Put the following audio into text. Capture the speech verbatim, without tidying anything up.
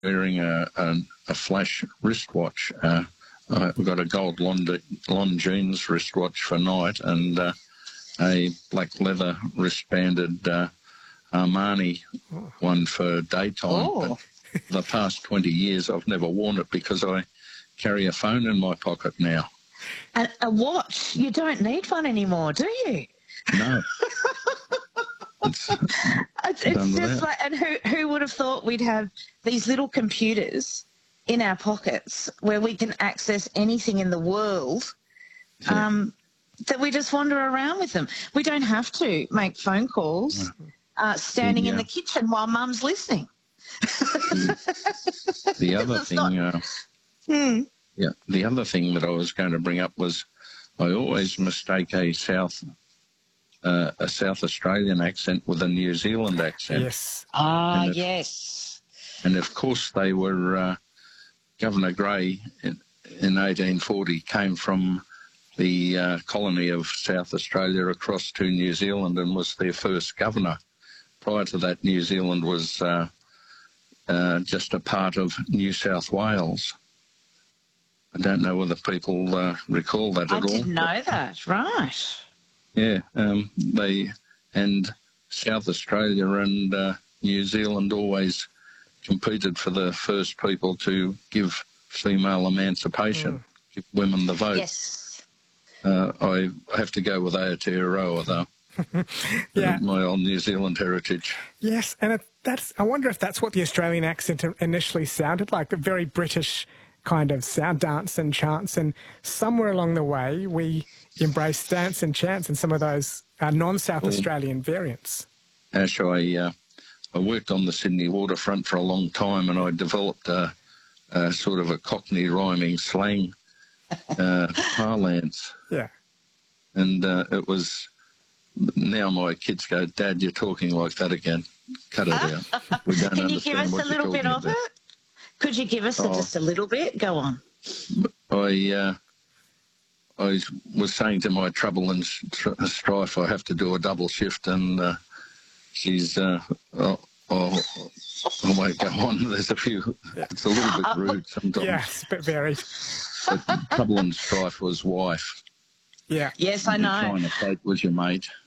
wearing a, a, a flash wristwatch. Uh, I've got a gold Longines wristwatch for night and uh, a black leather wristbanded uh, Armani oh. one for daytime. Oh. But the past twenty years I've never worn it because I carry a phone in my pocket now. And a watch? You don't need one anymore, do you? No. It's, it's, it's just like, and who, who would have thought we'd have these little computers in our pockets where we can access anything in the world, yeah. um, that we just wander around with them. We don't have to make phone calls uh, standing yeah. in the kitchen while Mum's listening. The, the other thing, not... uh, hmm. yeah, the other thing that I was going to bring up was I always mistake a South uh, a South Australian accent with a New Zealand accent. Yes. Ah, and if, yes. And of course they were. Uh, Governor Grey in, in eighteen forty came from the uh, colony of South Australia across to New Zealand and was their first governor. Prior to that, New Zealand was uh, uh, just a part of New South Wales. I don't know whether people uh, recall that I at all. I didn't know that, right. Yeah, um, they and South Australia and uh, New Zealand always competed for the first people to give female emancipation, mm. give women the vote. Yes. Uh, I have to go with Aotearoa, though. Yeah. My old New Zealand heritage. Yes, and it, that's. I wonder if that's what the Australian accent initially sounded like, a very British kind of sound, dance and chants, and somewhere along the way we embraced dance and chants and some of those uh, non-South well, Australian variants. Ash, I... Uh, I worked on the Sydney waterfront for a long time and I developed a, a sort of a Cockney rhyming slang uh, parlance. Yeah. And uh, it was, now my kids go, Dad, you're talking like that again. Cut it out. We don't Can you give us what a little bit of about. it? Could you give us oh, a, just a little bit? Go on. I, uh, I was saying to my trouble and strife, I have to do a double shift and... Uh, She's, uh, oh, oh, I won't go on. There's a few, it's a little bit rude sometimes. Yes, a bit varied. But trouble and strife was wife. Yeah. Yes, I and know. Trying to flirt with your mate.